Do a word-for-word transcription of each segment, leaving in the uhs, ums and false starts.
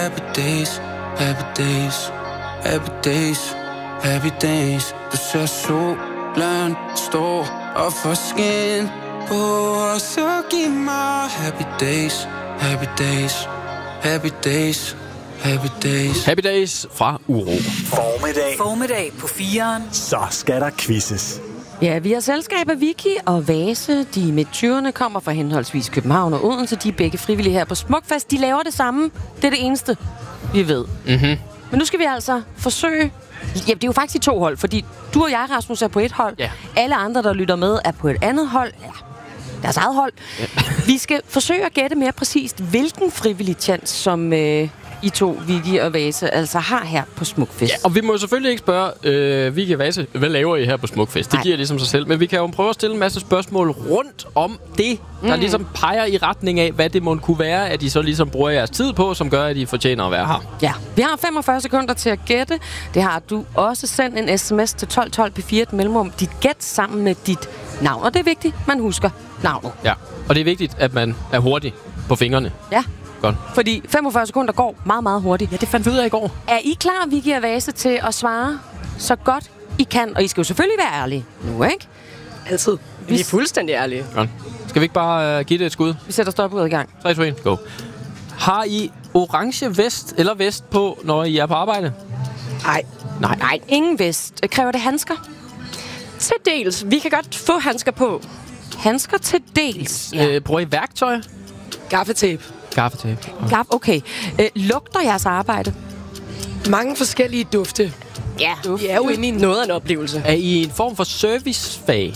Happy days, happy days, happy days, happy days. Du ser solen stå og få skin på, og så giv mig happy days, happy days, happy days, happy days. Happy days fra Uro. Formiddag. Formiddag på fireren. Så skal der quizzes. Ja, vi har selskab af Vicky og Vase. De i midt tyverne kommer fra henholdsvis København og Odense. De er begge frivillige her på Smukfest. De laver det samme. Det er det eneste, vi ved. Mm-hmm. Men nu skal vi altså forsøge... Ja, det er jo faktisk i to hold, fordi du og jeg, Rasmus, er på et hold. Ja. Alle andre, der lytter med, er på et andet hold. Ja, deres eget hold. Ja. Vi skal forsøge at gætte mere præcist, hvilken frivillig chance, som... Øh, I to, Vicky og Vase, altså har her på Smukfest. Ja, og vi må jo selvfølgelig ikke spørge øh, Vicky og Vase, hvad laver I her på Smukfest? Det Nej. giver ligesom sig selv. Men vi kan jo prøve at stille en masse spørgsmål rundt om det, der mm. ligesom peger i retning af, hvad det må kunne være, at I så ligesom bruger jeres tid på, som gør, at I fortjener at være her. Ja, vi har femogfyrre sekunder til at gætte. Det har du også. Sendt en sms til tolv tolv P fire, et mellemrum. Dit gæt sammen med dit navn. Og det er vigtigt, man husker navnet. Ja, og det er vigtigt, at man er hurtig på fingrene. Ja. Godt. Fordi femogfyrre sekunder går meget, meget hurtigt. Ja, det fandt vi ud af i går. Er I klar, Vicky og Vase, til at svare så godt I kan? Og I skal jo selvfølgelig være ærlige nu, ikke? Altid. Vi er fuldstændig ærlige. Godt. Skal vi ikke bare uh, give det et skud? Vi sætter stopuret i gang. tre, to, et, go. Har I orange vest eller vest på, når I er på arbejde? Nej. Nej, nej. Ingen vest. Kræver det handsker? Til dels. Vi kan godt få handsker på. Handsker til dels. Ja. Øh, bruger I værktøj? Gaffetape. Gaffetape. Gaf, okay. Øh, lugter jeres arbejde? Mange forskellige dufte. Ja. Vi er jo inde i noget af en oplevelse. Er I en form for servicefag?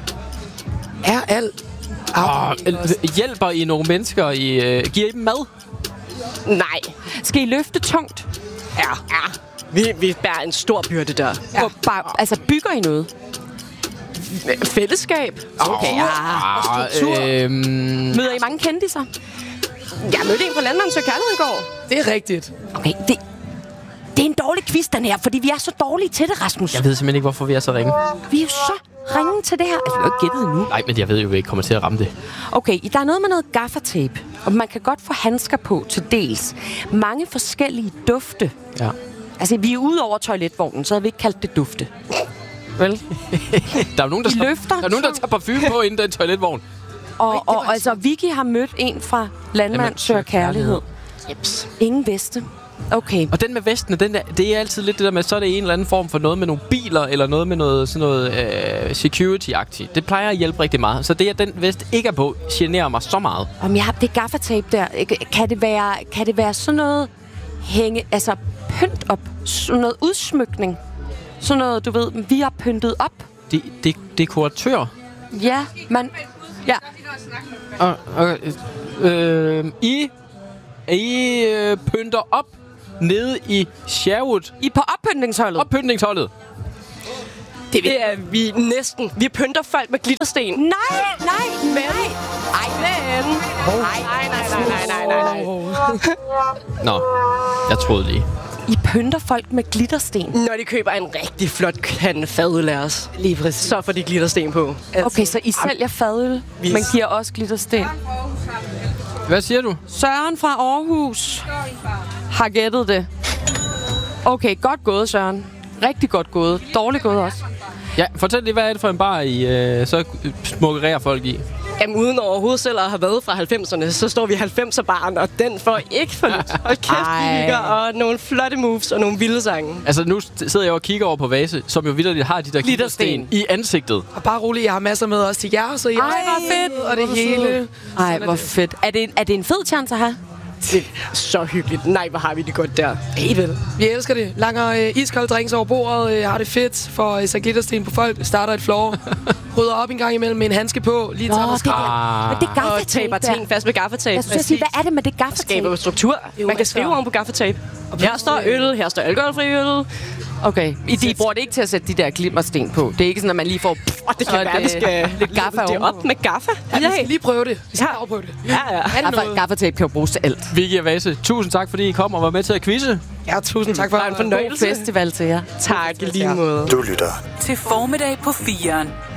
Er alt. Oh, hjælper I nogle mennesker? I, uh, giver I dem mad? Nej. Skal I løfte tungt? Ja. Ja. Vi, vi bærer en stor byrde der. Ja. Bare, altså, bygger I noget? Fællesskab. Okay, ja. Ah, øhm, Møder I mange kendiser? Jeg mødte en fra Landmand Søger Kærlighed i går. Det er rigtigt. Okay, det, det er en dårlig quiz, den her, fordi vi er så dårlige til det, Rasmus. Jeg ved simpelthen ikke, hvorfor vi er så ringe. Vi er jo så ringe til det her. Altså, vi har jo ikke gættet endnu. Nej, men jeg ved jo, at vi ikke kommer til at ramme det. Okay, der er noget med noget gaffatape, og man kan godt få handsker på til dels. Mange forskellige dufte. Ja. Altså, vi er ude over toiletvognen, så havde vi ikke kaldt det dufte. Vel? Der er jo nogen, der, I tager, løfter, der, er nogen, der tager parfume på inden den toiletvogn. Og, og, og altså, Vicky har mødt en fra Landmand Søger Kærlighed. Jeps. Ingen veste. Okay. Og den med vestene, den der, det er altid lidt det der med, så er det en eller anden form for noget med nogle biler, eller noget med noget, sådan noget øh, security-agtigt. Det plejer at hjælpe rigtig meget. Så det, at den vest ikke er på, generer mig så meget. Om jeg har det gaffatape der, kan det være, kan det være sådan noget hænge, altså pynt op, sådan noget udsmykning? Sådan noget, du ved, vi har pyntet op. Det, det, dekoratør. Ja, man... Ja. Og, og, øh, I, I øh, pynter op nede i Sherwood. I er på oppyntningsholdet. Oppyntningsholdet. Det, det er vi næsten. Vi pynter folk med glittersten. Nej, nej, Men... nej. Ej, men... Nej, nej, nej, nej, nej, nej, nej. Nå, jeg troede lige. I pynter folk med glittersten. Når de køber en rigtig flot kande fadøl af os. Lige præcis. Så får de glittersten på. Okay, så I sælger fadøl, Vi- men giver også glittersten. Hvad siger du? Søren fra Aarhus har gættet det. Okay, godt gået, Søren. Rigtig godt gået. Dårligt gået også. Ja, fortæl lige, hvad er det for en bar, I øh, så smukkerer folk i? Jamen, uden overhovedet selv at have været fra halvfemserne, så står vi i halvfemser-baren, og den får ikke for lidt. Hold kæft, vi hygger, og nogle flotte moves og nogle vilde sange. Altså, nu sidder jeg og kigger over på Vase, som jo vitterligt har de der glittersten i ansigtet. Og bare roligt, jeg har masser med også til jer, så jeg Ej, hvor fedt. og det hele. Ej, hvor fedt. Er det, er det en fed chance at have? Det er så hyggeligt. Nej, hvor har vi det godt der. Helt vel. Vi elsker det. Langer øh, iskold drinks over bordet, øh, har det fedt, får øh, så glittersten på folk, starter et floor, rydder op en gang imellem med en handske på, lige tager noget det Ah. Men det Og gaffatape taber der. ting fast med gaffatape. Jeg skulle til at sige, hvad er det med det gaffatape? Skaber jo struktur. Jo, Man kan altså- skrive oven på gaffatape. Her står øl, her står alkoholfri øl. Okay, I de bruger det ikke til at sætte de der glimmersten på. Det er ikke sådan, at man lige får... Og det kan Og være, det- vi skal lidt gaffa det ovenpå. op med gaffa. Ja, vi skal lige prøve det. Vi skal Ja. afprøve det. Ja, ja. Gaffa- Gaffatape kan jo bruges til alt. Vicky og Vase, tusind tak, fordi I kom og var med til at quizze. Ja, tusind tak for Det var en fornøjelse. Festival til jer. Tak i lige måde. Du lytter Til formiddag på fireren.